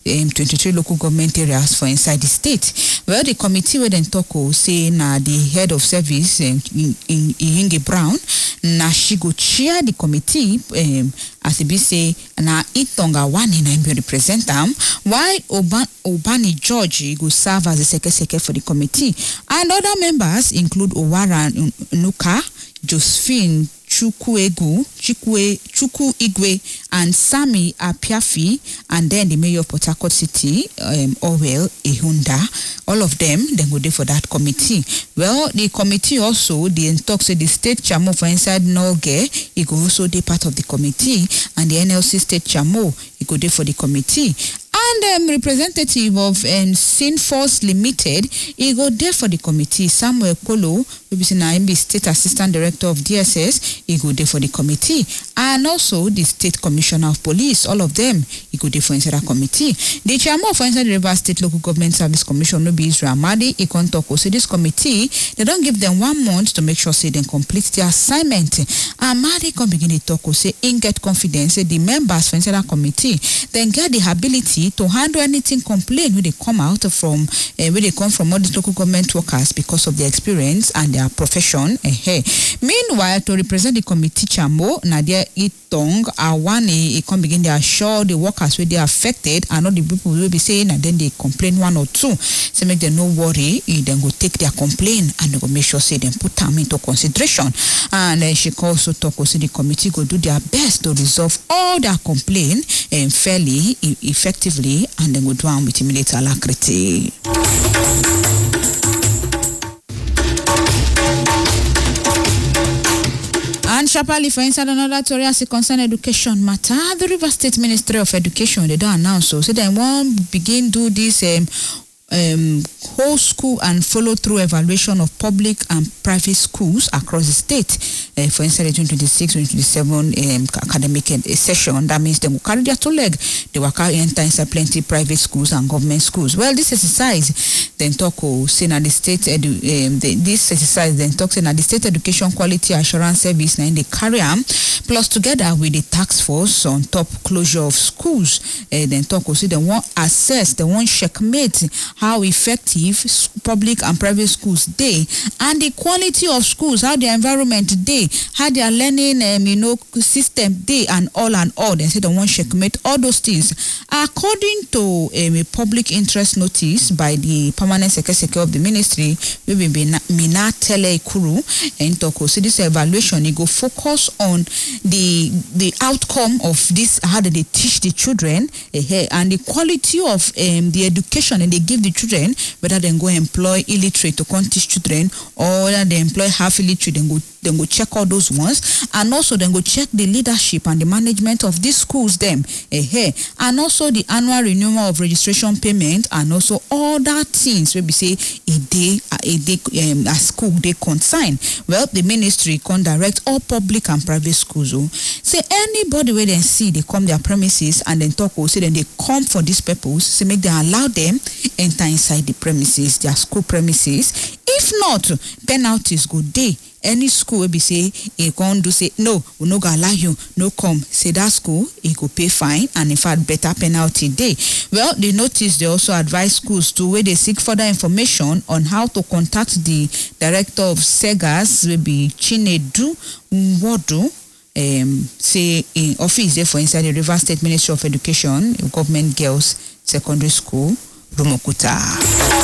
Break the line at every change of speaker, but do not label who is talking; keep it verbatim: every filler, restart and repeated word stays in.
um, twenty-three local government areas for inside the state. Well, the committee where then talk say na the head of service um, in, in Ihinge Brown na she go chair the committee um, as it be say na Itonga one in I represent them, while Oban Obani George go serve as the secretary for the committee, and other members include Owara Nuka, Josephine Chukwuegu, Chukwe, Chukwu Igwe, and Sami Apiafi, and then the mayor of Port Harcourt City, um, Orwell Ehunda. All of them, then go there for that committee. Well, the committee also, the talk say the state chamo for inside Norge, he go also be part of the committee, and the N L C state chamo, he go there for the committee. And um, representative of um, Sinforce Limited, he go there for the committee. Samuel Kolo, who is the State Assistant Director of D S S, he go there for the committee. And also the State Commissioner of Police, all of them, he go there for inside that committee. The chairman of inside the River State Local Government Service Commission, no be Israel Madi, he can talk. So this committee, they don't give them one month to make sure say they complete their assignment. And Madi can begin to talk. Say in get confidence, say the members for inside that committee, then get the ability to handle anything complaint when they come out from uh, when they come from all these local government workers because of their experience and their profession. Uh, hey. Meanwhile, to represent the committee chamo, Nadia Itong Awane, he come begin to assure the workers where they are affected and not the people will be saying and then they complain one or two. So make them no worry, then go take their complaint and they go make sure say them put them into consideration. And uh, she also talk also the committee go do their best to resolve all their complaint um, fairly, e- effectively, and then go do on with immediate alacrity. And sharply for inside another story as it concern education matter, the River State Ministry of Education they don't announce so, so they won't begin do this um um whole school and follow through evaluation of public and private schools across the state uh, for inside the twenty twenty-six twenty twenty-seven um, academic session. That means they will carry their two leg, they will carry enter inside plenty private schools and government schools. Well, this exercise then talk oh, say na the state edu, um, the, this exercise then talk say na the state education quality assurance service na they carry am plus together with the task force on top closure of schools. Uh, then talk oh, say they want assess, they want checkmate how effective public and private schools dey and the quality of schools, how the environment dey, how their learning um, you know system dey and all and all. They say they want checkmate all those things according to um, a public interest notice by the permanent secretary of the ministry, we will be Mina Tele Ikuru, and talk so this evaluation it go focus on the the outcome of this, how do they teach the children uh, and the quality of um, the education and they give the children, whether they go employ illiterate to come teach children or whether they employ half illiterate, then go then go check all those ones, and also then go check the leadership and the management of these schools them eh, and also the annual renewal of registration payment and also other things where we say a day a day um, a school they consign. Well, the ministry can direct all public and private schools. Oh, say anybody where they see they come their premises and then talk or say then they come for this purpose, so make them allow them enter inside the premises, their school premises. If not, penalties go day. Any school will be say he can't do say no, we no go allow you, no come. Say that school, he go pay fine and in fact better penalty day. Well, the notice they also advise schools to where they seek further information on how to contact the director of SEGAS, will be Chinedu Nwodu. Um, say in office there for inside the River State Ministry of Education, Government Girls Secondary School, Rumokuta.